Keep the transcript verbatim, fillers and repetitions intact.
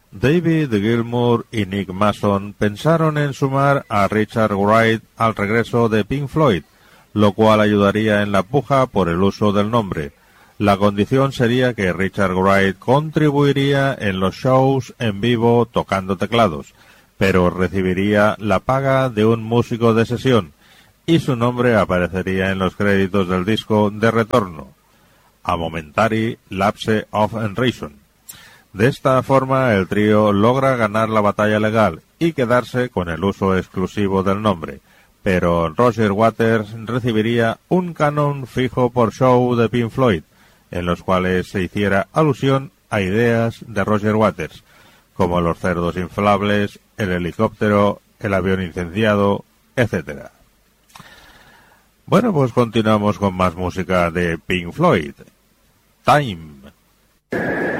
David Gilmour y Nick Mason pensaron en sumar a Richard Wright al regreso de Pink Floyd, lo cual ayudaría en la puja por el uso del nombre. La condición sería que Richard Wright contribuiría en los shows en vivo tocando teclados, pero recibiría la paga de un músico de sesión, y su nombre aparecería en los créditos del disco de retorno, A Momentary Lapse of Reason. De esta forma, el trío logra ganar la batalla legal y quedarse con el uso exclusivo del nombre, pero Roger Waters recibiría un canon fijo por show de Pink Floyd, en los cuales se hiciera alusión a ideas de Roger Waters, como los cerdos inflables, el helicóptero, el avión incendiado, etcétera. Bueno, pues continuamos con más música de Pink Floyd. Time.